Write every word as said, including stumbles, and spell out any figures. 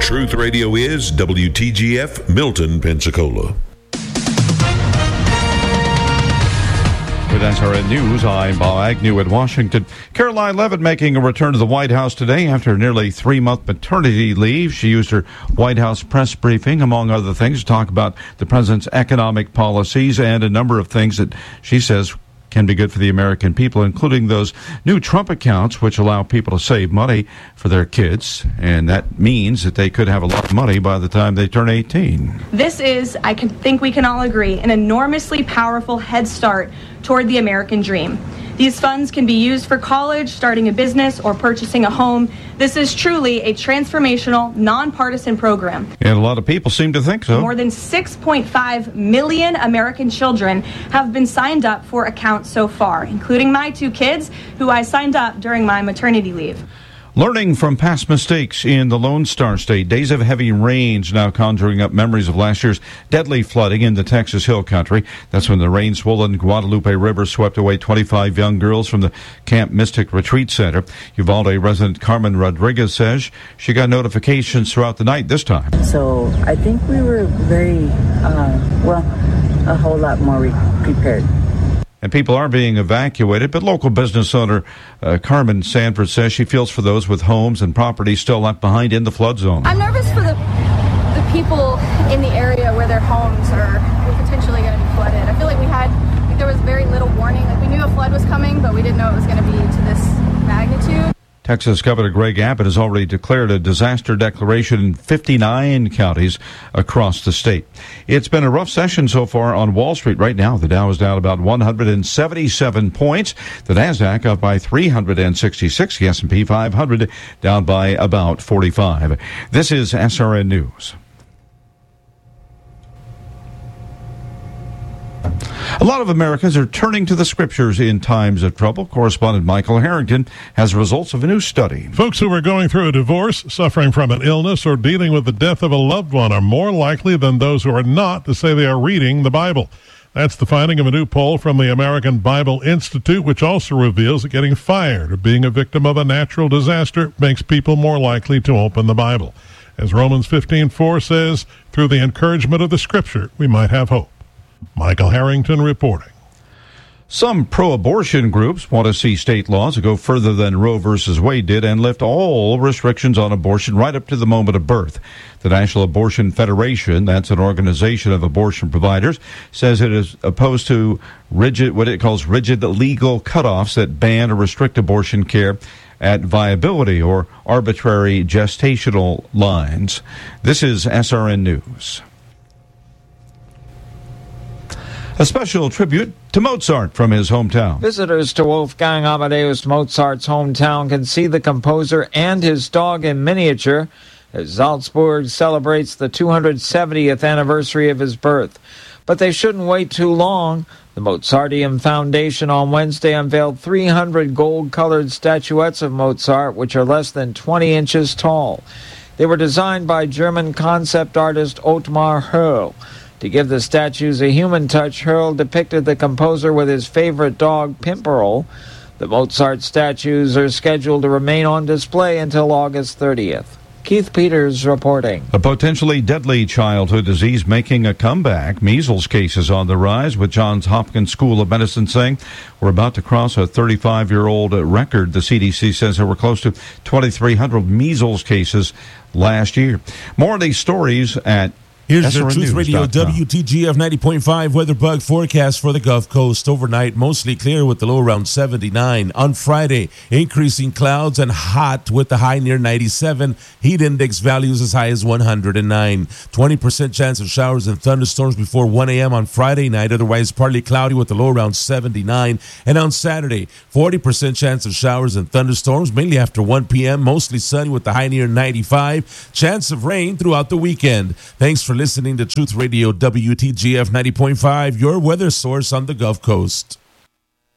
Truth Radio is W T G F, Milton, Pensacola. With S R N News, I'm Bob Agnew in Washington. Caroline Leavitt making a return to the White House today after a nearly three-month maternity leave. She used her White House press briefing, among other things, to talk about the president's economic policies and a number of things that she says can be good for the American people, including those new Trump accounts, which allow people to save money for their kids. And that means that they could have a lot of money by the time they turn eighteen. This is, I can think we can all agree, an enormously powerful head start toward the American dream. These funds can be used for college, starting a business, or purchasing a home. This is truly a transformational, nonpartisan program. And a lot of people seem to think so. More than six point five million American children have been signed up for accounts so far, including my two kids, who I signed up during my maternity leave. Learning from past mistakes in the Lone Star State. Days of heavy rains now conjuring up memories of last year's deadly flooding in the Texas Hill Country. That's when the rain-swollen Guadalupe River swept away twenty-five young girls from the Camp Mystic Retreat Center. Uvalde resident Carmen Rodriguez says she got notifications throughout the night this time. So I think we were very, uh, well, a whole lot more re- prepared. And people are being evacuated, but local business owner uh, Carmen Sanford says she feels for those with homes and property still left behind in the flood zone. I'm nervous for the the people in the area where their homes are potentially going to be flooded. I feel like we had, I think there was very little warning. Like we knew a flood was coming, but we didn't know it was going to be to this magnitude. Texas Governor Greg Abbott has already declared a disaster declaration in fifty-nine counties across the state. It's been a rough session so far on Wall Street. Right now, the Dow is down about one hundred seventy-seven points. The Nasdaq up by three hundred sixty-six. The S and P five hundred down by about forty-five. This is S R N News. A lot of Americans are turning to the scriptures in times of trouble. Correspondent Michael Harrington has results of a new study. Folks who are going through a divorce, suffering from an illness, or dealing with the death of a loved one are more likely than those who are not to say they are reading the Bible. That's the finding of a new poll from the American Bible Institute, which also reveals that getting fired or being a victim of a natural disaster makes people more likely to open the Bible. As Romans fifteen four says, through the encouragement of the scripture, we might have hope. Michael Harrington reporting. Some pro-abortion groups want to see state laws that go further than Roe versus Wade did and lift all restrictions on abortion right up to the moment of birth. The National Abortion Federation, that's an organization of abortion providers, says it is opposed to rigid, what it calls rigid legal cutoffs that ban or restrict abortion care at viability or arbitrary gestational lines. This is S R N News. A special tribute to Mozart from his hometown. Visitors to Wolfgang Amadeus Mozart's hometown can see the composer and his dog in miniature as Salzburg celebrates the two hundred seventieth anniversary of his birth. But they shouldn't wait too long. The Mozarteum Foundation on Wednesday unveiled three hundred gold-colored statuettes of Mozart, which are less than twenty inches tall. They were designed by German concept artist Ottmar Hörl. To give the statues a human touch, Hurl depicted the composer with his favorite dog, Pimperl. The Mozart statues are scheduled to remain on display until August thirtieth. Keith Peters reporting. A potentially deadly childhood disease making a comeback. Measles cases on the rise, with Johns Hopkins School of Medicine saying we're about to cross a thirty-five-year-old record. The C D C says there were close to twenty-three hundred measles cases last year. More of these stories at Here's your Truth Radio W T G F ninety point five weather bug forecast for the Gulf Coast. Overnight, mostly clear with the low around seventy-nine. On Friday, increasing clouds and hot with the high near ninety-seven. Heat index values as high as one hundred nine. twenty percent chance of showers and thunderstorms before one a.m. on Friday night. Otherwise, partly cloudy with the low around seventy-nine. And on Saturday, forty percent chance of showers and thunderstorms, mainly after one p.m. Mostly sunny with the high near ninety-five. Chance of rain throughout the weekend. Thanks for listening to Truth Radio W T G F ninety point five, your weather source on the Gulf Coast.